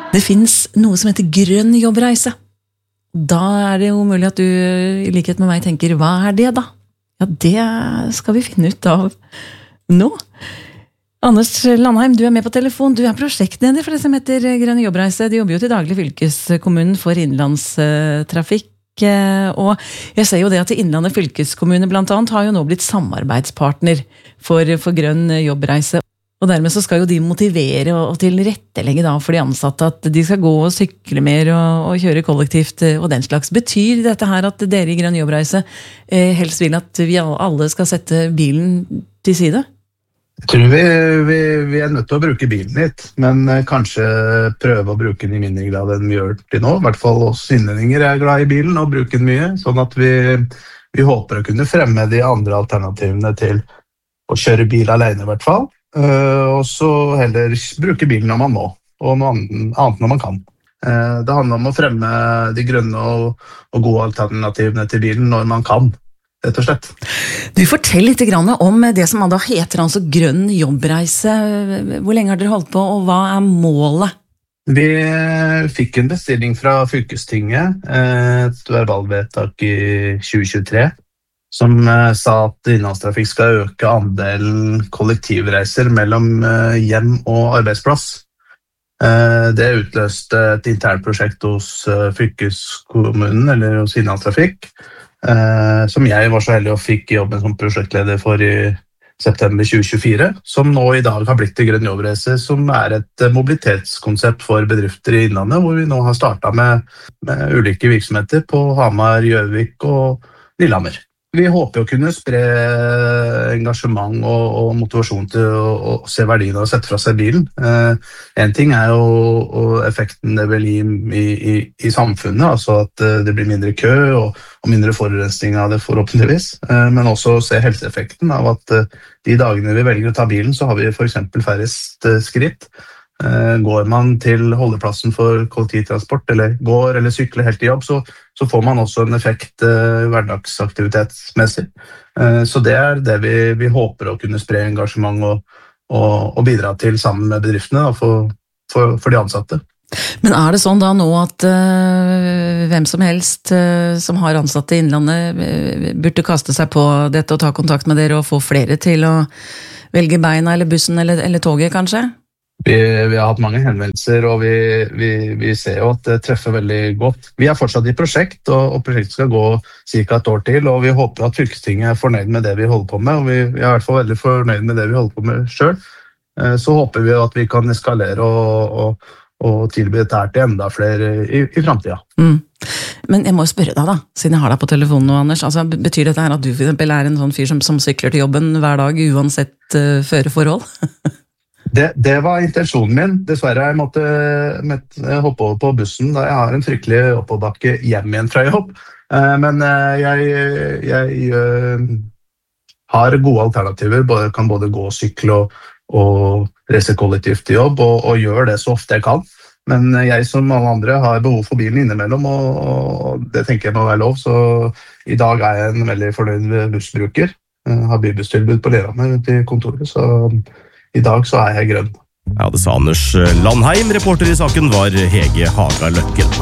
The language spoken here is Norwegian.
Det finnes noe som heter grønn jobbreise. Da det jo mulig at du i likhet med meg tenker, hva det da? Ja, det skal vi finne ut av nå. Anders Landheim, du med på telefon. Du prosjektleder for det som heter Grønn jobbreise. De jobber jo til daglig i fylkeskommunen for innlandstrafikk. Og jeg ser jo det at Innlandet fylkeskommune blant annet har jo nå blitt samarbeidspartner for grønn jobbreise. Og dermed så skal jo de motivere og tilrettelegge da for de ansatte at de skal gå og sykle mer og kjøre kollektivt og den slags. Betyr dette her at dere i Grønn jobbreise helst vil at vi alle skal sette bilen til side? Jeg tror vi nødt til å bruke bilen litt, men kanskje prøve å bruke den i mindre grad enn vi gjør til nå. I hvert fall oss innlendinger glad i bilen og bruker den mye, sånn at vi håper å kunne fremme de andre alternativene til å kjøre bil alene i hvert fall. Og så heller bruke bilen når man må, og noe annet når man kan. Det handler om å fremme de grønne og gode alternativene til bilen når man kan, rett og slett. Du fortell litt om det som da heter altså grønn jobbreise. Hvor lenge har dere holdt på, og hva målet? Vi fikk en bestilling fra fylkestinget, et verbalvedtak i 2023, som sa at innlandstrafikk skal øke andelen kollektivreiser mellom hjem og arbeidsplass. Det utløste et internt prosjekt hos fylkeskommunen, eller hos innlandstrafikk, som jeg var så heldig og fikk jobben som prosjektleder for i september 2024, som nå i dag har blitt til Grønn jobbreise, som et mobilitetskonsept for bedrifter i Innlandet, hvor vi nå har startet med ulike virksomheter på Hamar, Gjøvik og Lillehammer. Vi håper å kunne spre engasjement og motivasjon til å se verdien og sette fra seg bilen. En ting jo effekten det vil gi i samfunnet, altså at det blir mindre kø og mindre forurensning av det forhåpentligvis, men også se helseeffekten av at de dagene vi velger å ta bilen, så har vi for eksempel færrest skritt. Går man til holdeplassen for kollektivtransport, eller går eller sykler helt til jobb, så får man også en effekt hverdagsaktivitetsmessig. Så det det vi håper å kunne spre engasjement og bidra til sammen med bedriftene for de ansatte. Men det sånn da nå at hvem som helst som har ansatte i Innlandet burde kaste seg på dette og ta kontakt med dere og få flere til å velge beina eller bussen eller toget kanskje? Vi har hatt mange henvendelser, og vi ser jo at det treffer veldig godt. Vi fortsatt i prosjekt, og prosjektet skal gå cirka et år til, og vi håper at fylkestinget fornøyd med det vi holder på med, og vi i hvert fall veldig fornøyd med det vi holder på med selv. Så håper vi at vi kan eskalere og tilby dette her til enda flere i fremtiden. Men jeg må spørre deg da, siden jeg har deg på telefonen nå, Anders, altså, betyr dette her at du for eksempel en sånn fyr som sykler til jobben hver dag uansett føreforhold? Det var intensjonen min. Dessverre jeg måtte hoppe over på bussen da jeg har en fryktelig oppoverbakke hjem igjen fra jobb. Men jeg har gode alternativer, kan både gå og sykle og reise kollektivt til jobb, og gjør det så ofte jeg kan. Men jeg som alle andre har behov for bilen innimellom, og det tenker jeg må være lov, så i dag jeg en veldig fornøyd bussbruker. Jeg har bybusstilbud på Lillehammer til kontoret, så i dag så jeg grønn. Ja, det sa Anders Landheim. Reporter i saken var Hege Haga Løkken.